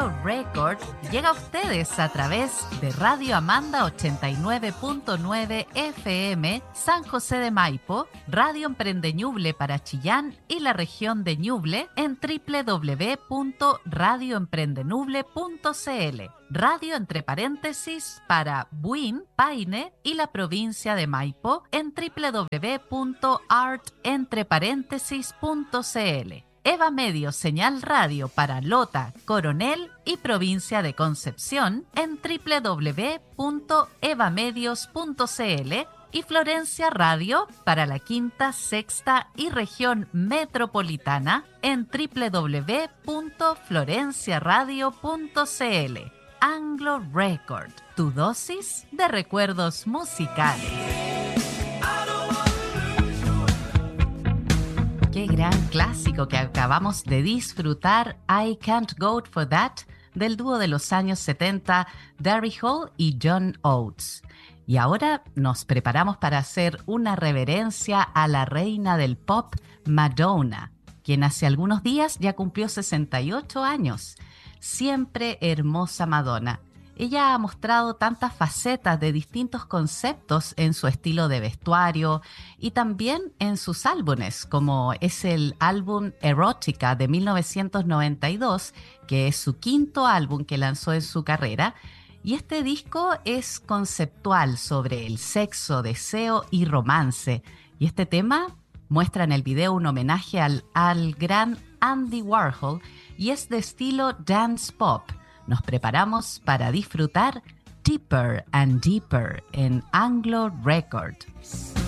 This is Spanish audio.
Anglo Record llega a ustedes a través de Radio Amanda 89.9 FM San José de Maipo, Radio Emprende Ñuble para Chillán y la región de Ñuble en www.radioemprendenuble.cl, radio entre paréntesis para Buin, Paine y la provincia de Maipo en www.artentreparéntesis.cl. Eva Medio Señal Radio para Lota, Coronel y provincia de Concepción en www.evamedios.cl y Florencia Radio para la Quinta, Sexta y región metropolitana en www.florenciaradio.cl. Anglo Record, tu dosis de recuerdos musicales. Qué gran clásico que acabamos de disfrutar, I Can't Go For That, del dúo de los años 70, Darry Hall y John Oates. Y ahora nos preparamos para hacer una reverencia a la reina del pop, Madonna, quien hace algunos días ya cumplió 68 años. Siempre hermosa Madonna. Ella ha mostrado tantas facetas de distintos conceptos en su estilo de vestuario y también en sus álbumes, como es el álbum Erotica de 1992, que es su quinto álbum que lanzó en su carrera. Y este disco es conceptual sobre el sexo, deseo y romance. Y este tema muestra en el video un homenaje al gran Andy Warhol y es de estilo dance pop. Nos preparamos para disfrutar Deeper and Deeper en Anglo Record.